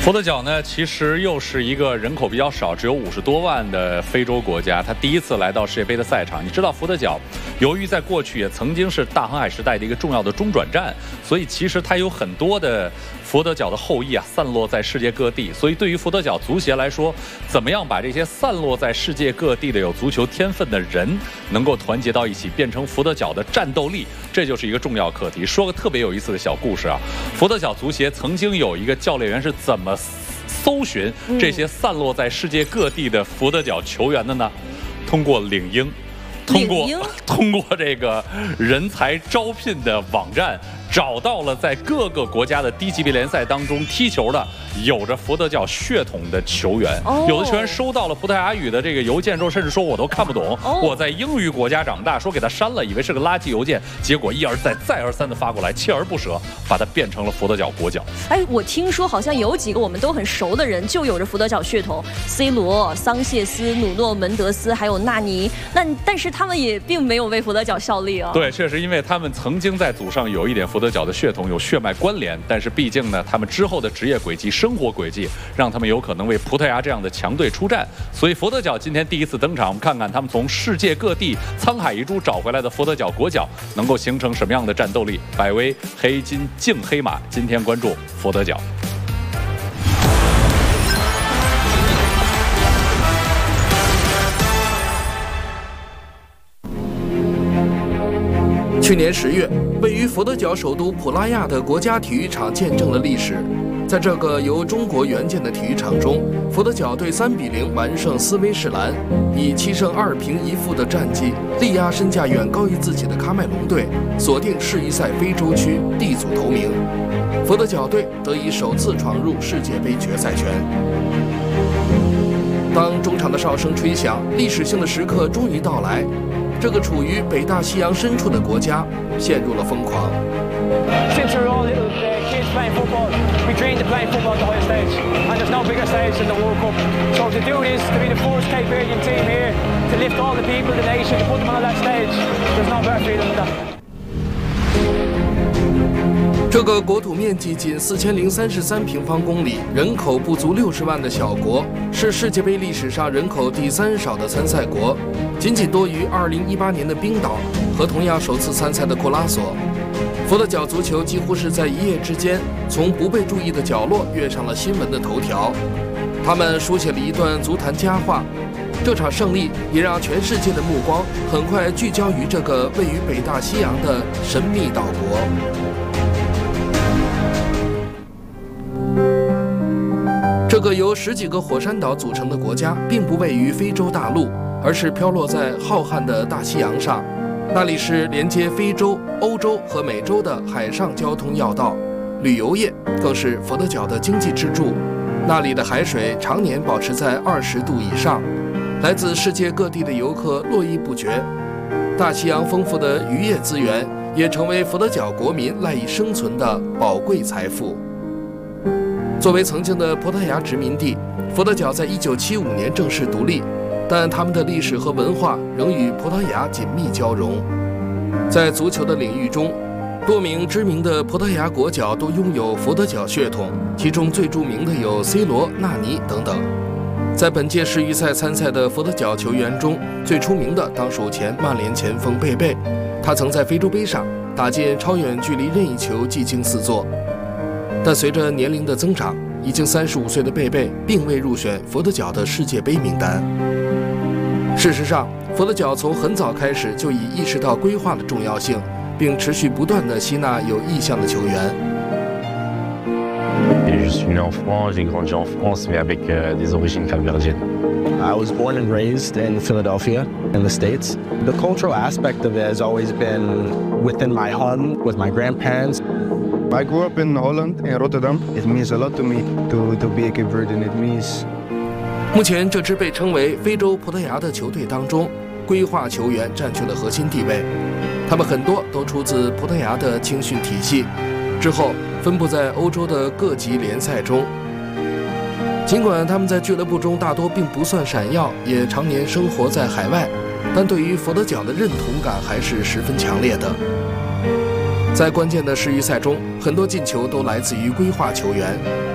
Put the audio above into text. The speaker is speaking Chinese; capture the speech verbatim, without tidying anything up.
佛得角呢，其实又是一个人口比较少，只有五十多万的非洲国家。它第一次来到世界杯的赛场。你知道佛得角，由于在过去也曾经是大航海时代的一个重要的中转站，所以其实它有很多的佛得角的后裔啊，散落在世界各地。所以对于佛得角足协来说，怎么样把这些散落在世界各地的有足球天分的人能够团结到一起，变成佛得角的战斗力，这就是一个重要课题。说个特别有意思的小故事啊，佛得角足协曾经有一个教练员是怎么搜寻这些散落在世界各地的佛得角球员的呢？通过领英，通过通过这个人才招聘的网站，找到了在各个国家的低级别联赛当中踢球的有着佛得角血统的球员。哦、有的球员收到了葡萄牙语的这个邮件之后，甚至说我都看不懂。哦、我在英语国家长大，说给他删了，以为是个垃圾邮件，结果一而再再而三的发过来，锲而不舍把它变成了佛得角国脚。 哎，我听说好像有几个我们都很熟的人就有着佛得角血统 ，C 罗、桑切斯、努诺门德斯，还有纳尼。那但是他们也并没有为佛得角效力啊。 对，确实，因为他们曾经在祖上有一点佛得角的血统，有血脉关联，但是毕竟呢，他们之后的职业轨迹、生活轨迹，让他们有可能为葡萄牙这样的强队出战。所以佛得角今天第一次登场，我们看看他们从世界各地沧海一珠找回来的佛得角国脚，能够形成什么样的战斗力？百威黑金净黑马，今天关注佛得角。 去年十月，位于佛得角首都普拉亚的国家体育场见证了历史。在这个由中国援建的体育场中，佛得角队三比零完胜斯威士兰，以七胜二平一负的战绩力压身价远高于自己的喀麦隆队，锁定世预赛非洲区 D 组头名。佛得角队得以首次闯入世界杯决赛圈。当中场的哨声吹响，历史性的时刻终于到来。这个处于北大西洋深处的国家陷入了疯狂。 Since we were all little uh, kids playing football, we dreamed of playing football at the highest stage, and there's no bigger stage than the World Cup. So to do this, to be the first Cape Verdean team here, to lift all the people, the nation, to put them on that stage, there's no better feeling than that. 这个国土面积仅四千零三十三平方公里、人口不足六十万的小国，是世界杯历史上人口第三少的参赛国，仅仅多于二零一八年的冰岛和同样首次参赛的库拉索。佛得角足球几乎是在一夜之间，从不被注意的角落跃上了新闻的头条。他们书写了一段足坛佳话。这场胜利也让全世界的目光很快聚焦于这个位于北大西洋的神秘岛国。这个由十几个火山岛组成的国家，并不位于非洲大陆，而是飘落在浩瀚的大西洋上。那里是连接非洲、欧洲和美洲的海上交通要道，旅游业更是佛得角的经济支柱。那里的海水常年保持在二十度以上，来自世界各地的游客络绎不绝。大西洋丰富的渔业资源也成为佛得角国民赖以生存的宝贵财富。作为曾经的葡萄牙殖民地，佛得角在一九七五年正式独立，但他们的历史和文化仍与葡萄牙紧密交融。在足球的领域中，多名知名的葡萄牙国脚都拥有佛得角血统，其中最著名的有 C 罗、纳尼等等。在本届世预赛参赛的佛得角球员中，最出名的当属前曼联前锋贝贝，他曾在非洲杯上打进超远距离任意球，技惊四座。但随着年龄的增长，已经三十五岁的贝贝并未入选佛得角的世界杯名单。事实上，佛得角从很早开始就已意识到规划的重要性，并持续不断地吸纳有意向的球员。 Je suis né en France, j'ai grandi en France, mais avec euh, des origines capverdiennes. I was born and raised in Philadelphia, in the States. The cultural aspect of it has always been within my home, with my grandparents. I grew up in Holland, in Rotterdam. It means a lot to me to, to be a Cape Verdean. It means... 目前，这支被称为非洲葡萄牙的球队当中，规划球员占据了核心地位。他们很多都出自葡萄牙的青训体系，之后分布在欧洲的各级联赛中。尽管他们在俱乐部中大多并不算闪耀，也常年生活在海外，但对于佛得角的认同感还是十分强烈的。在关键的世预赛中，很多进球都来自于规划球员。